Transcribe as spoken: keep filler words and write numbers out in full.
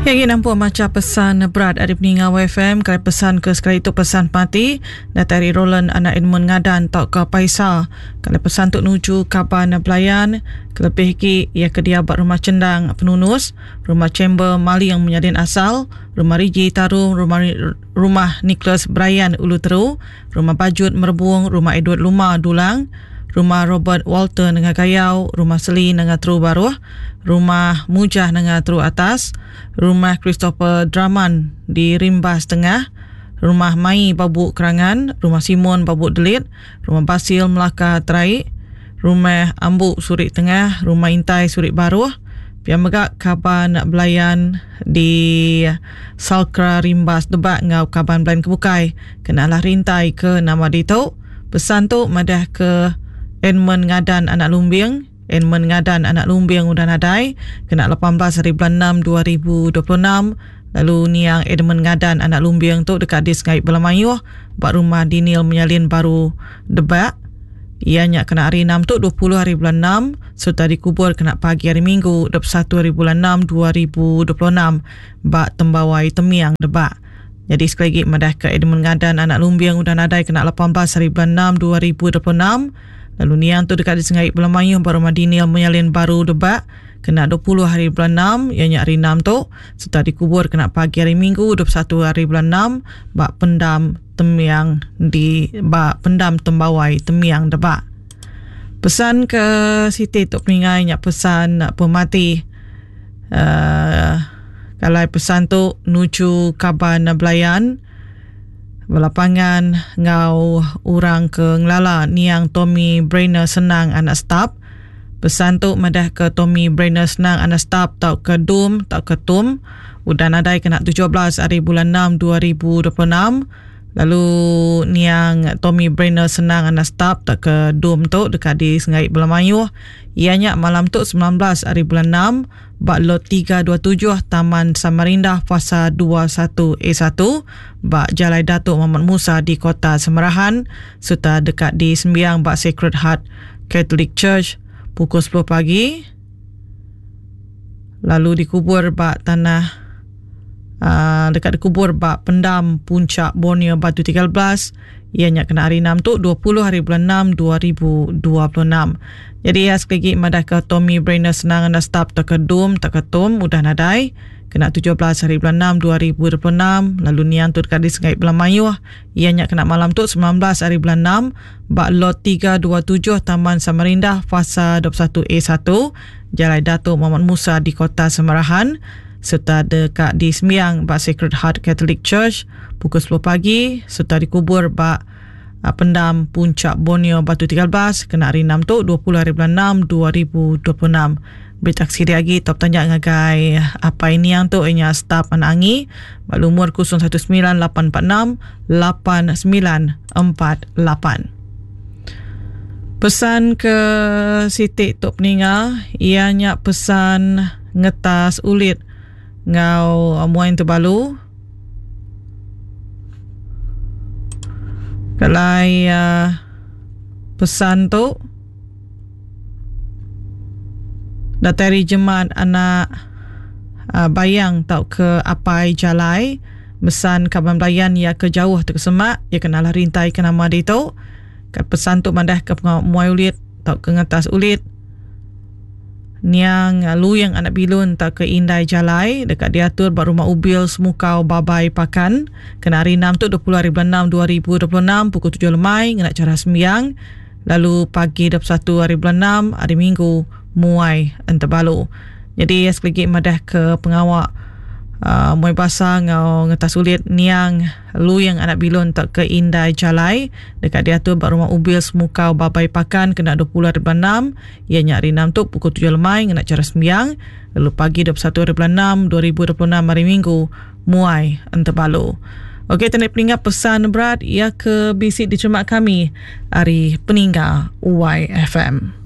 Yang ingin nampak macam pesan berat dari peninggal W F M. Kalau pesan ke sekali itu pesan mati dari Roland anak Edmund Ngadan tak ke Paisa. Kalau pesan untuk nuju Kaban Belayan. Kelebih lagi ia kediabat rumah cendang penunus, rumah chamber Mali yang menyadin asal, rumah Riji Tarum, rumah rumah Nicholas Brian Ulu Teru, rumah Bajut Merbuang, rumah Edward Luma Dulang, rumah Robert Walter dengan Gayau, rumah Seli dengan Teru Baruh, rumah Mujah dengan Teru Atas, rumah Christopher Draman di Rimbas Tengah, rumah Mai Babuk Kerangan, rumah Simon Babuk Delit, rumah Basil Melaka Terai, rumah Ambuk Surik Tengah, rumah Intai Surik Baruh, Pian Megak Kaban Belayan di Salkra Rimbas Debat ngau Kaban Belayan Kebukai, kenalah rintai ke nama Dito. Pesan tu madah ke Edmund Ngadan anak Lumbiang, Edmund Ngadan anak Lumbiang udah nadai, kena lapan belas hari bulan enam dua ribu dua puluh enam. Lalu ni yang Edmund Ngadan anak Lumbiang tu dekat di Sungai Belamayuh, bak rumah Dinil Menyalin Baru Debat. Ianya kena hari enam tu dua puluh hari bulan enam, serta dikubur kena pagi hari Minggu dua puluh satu hari bulan enam dua ribu dua puluh enam, bak Tembawai Temiang Debat. Jadi sekali lagi madah ke Edmund Ngadan anak Lumbiang udah nadai kena lapan belas hari bulan enam dua ribu dua puluh enam. Lalu niang tu dekat di Sungai Belamayuh baru Madinil Menyalin Baru Debat kena dua puluh hari bulan enam, ianya hari enam tu serta dikubur kena pagi hari Minggu dua puluh satu hari bulan enam, bak Pendam Temiang di bak Pendam Tembawai Temiang Debat. Pesan ke Siti Tok Peningai nyak pesan pemati uh, kalau pesan tu nuju Kaban Belayan belapangan ngau orang ke Ngelala niang Tommy Brainer Senang anak staf. Pesan tu madah ke Tommy Brainer Senang anak staf tau ke Dum tau ke Tum udah nadai kena tujuh belas hari bulan enam dua ribu dua puluh enam. Lalu niang Tommy Brainer Senang anak staf tak ke Dum tu dekat di Sungai Belamayuh, ianya malam tu sembilan belas hari bulan enam bak lot tiga dua tujuh Taman Samarinda fasa dua puluh satu A satu bak Jalai Datuk Muhammad Musa di Kota Semerahan, serta dekat di sembiang bak Sacred Heart Catholic Church pukul sepuluh pagi. Lalu dikubur bak tanah Uh, dekat dikubur bak Pendam Puncak Borneo Batu tiga belas, ianya kena hari enam tu dua puluh hari bulan enam dua ribu dua puluh enam. Jadi ya sekali lagi madah ke Tommy Brainer Senang anda staf tak ke Dum tak ke Tum udah nadai kena tujuh belas hari bulan enam dua ribu dua puluh enam. Lalu niang tu dekat di Sungai Belamayuh, ianya kena malam tu sembilan belas hari bulan enam bak lot tiga dua tujuh Taman Samarinda fasa dua puluh satu A satu Jalai Datuk Muhammad Musa di Kota Semerahan, serta dekat di sembiang bak Sacred Heart Catholic Church pukul sepuluh pagi, serta dikubur bak uh, Pendam Puncak Borneo Batu tiga belas kena hari enam tu dua puluh hari bulan enam dua ribu dua puluh enam. Berita siri lagi top tanya ngagai apa ini yang tu inya staf anak angi bak lumur kosong satu sembilan lapan empat enam lapan sembilan empat lapan. Pesan ke Siti Tok Peningal ianya pesan ngetas ulit ngau Muain Tebalu. Kalai uh, pesan tu datari jemaat anak uh, bayang tau ke Apai Jalai mesan Kaban Belayan ia ke jauh tersemak ia kenalah rintai ke nama dia tu. Kat pesan tu mandah ke Muai Ulit tau ke ngetas ulit niang lu yang anak bilun tak ke Indai Jalai dekat diatur bak rumah ubil semukau babai pakan kena hari enam tu dua puluh hari bulan enam dua ribu dua puluh enam pukul tujuh lemai nak cara sembiang. Lalu pagi dua puluh satu hari bulan enam hari Minggu Muai Entebalu. Jadi sekali lagi madah ke pengawak uh, Muai Basah ngau ngetas ulit niang lu yang anak bilun tak ke Indai Jalai dekat diatur bak rumah ubil semukau babai pakan kena dua puluh hari bulan enam, ianya hari enam tu pukul tujuh lemai nak cara sembiang. Lalu pagi dua puluh satu hari bulan enam dua ribu dua puluh enam hari Minggu Muai Entebalu. Okey, tanda peninggal pesan berat ia ke bisik di cermat kami hari Peninggal Y F M.